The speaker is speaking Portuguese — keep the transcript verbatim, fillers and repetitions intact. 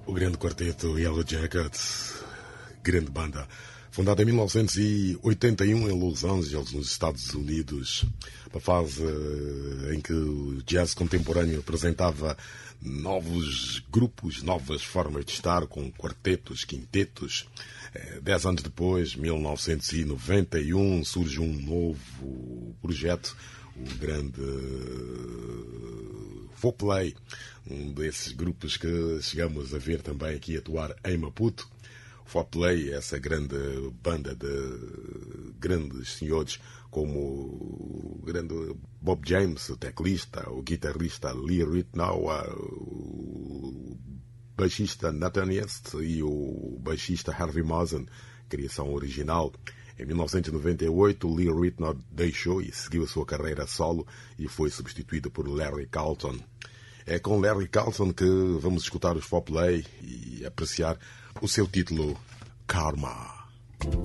O grande quarteto Yellow Jackets, grande banda, fundada em mil novecentos e oitenta e um em Los Angeles, nos Estados Unidos, uma fase em que o jazz contemporâneo apresentava novos grupos, novas formas de estar, com quartetos, quintetos. Dez anos depois, mil novecentos e noventa e um, surge um novo projeto, o grande Fourplay, um desses grupos que chegamos a ver também aqui atuar em Maputo. Fourplay, essa grande banda de grandes senhores como o grande Bob James, o teclista, o guitarrista Lee Ritenour, o baixista Nathan East e o baixista Harvey Mason, criação original. Em mil novecentos e noventa e oito, Lee Ritenour deixou e seguiu a sua carreira solo e foi substituído por Larry Carlton. É com Larry Carlton que vamos escutar os Fourplay e apreciar o seu título, Karma.